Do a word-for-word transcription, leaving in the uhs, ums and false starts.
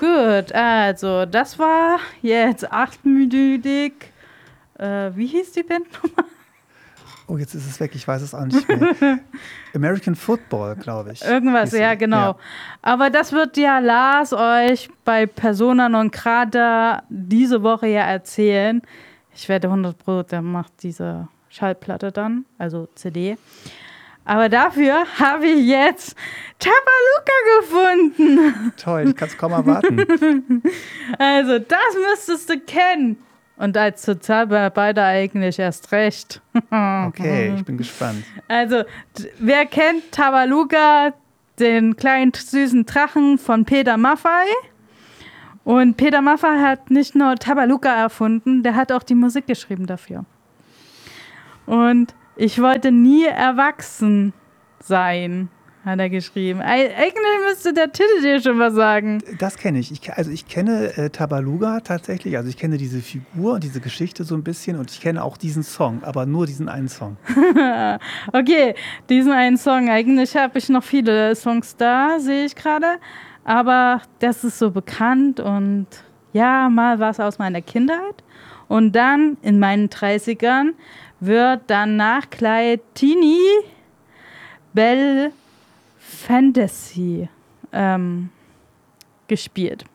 Gut, also das war jetzt achtminütig. Äh, wie hieß die Band nochmal? Oh, jetzt ist es weg, ich weiß es auch nicht mehr. American Football, glaube ich. Irgendwas, ja, sie. genau. Ja. Aber das wird ja Lars euch bei Persona non grata diese Woche ja erzählen. Ich werde hundert Prozent, der macht diese Schallplatte dann, also C D. Aber dafür habe ich jetzt Tabaluka gefunden. Toll, ich kann es kaum erwarten. Also, das müsstest du kennen. Und als Sozialarbeiter eigentlich erst recht. Okay, ich bin gespannt. Also, d- wer kennt Tabaluka, den kleinen süßen Drachen von Peter Maffay? Und Peter Maffay hat nicht nur Tabaluka erfunden, der hat auch die Musik geschrieben dafür. Und ich wollte nie erwachsen sein, hat er geschrieben. Eig- Eigentlich müsste der Titel dir schon was sagen. Das kenne ich. ich. Also ich kenne äh, Tabaluga tatsächlich. Also ich kenne diese Figur und diese Geschichte so ein bisschen und ich kenne auch diesen Song, aber nur diesen einen Song. Okay, diesen einen Song. Eigentlich habe ich noch viele Songs da, sehe ich gerade. Aber das ist so bekannt und ja, mal was aus meiner Kindheit. Und dann in meinen dreißigern wird danach gleich Teenie Bell Fantasy ähm, gespielt.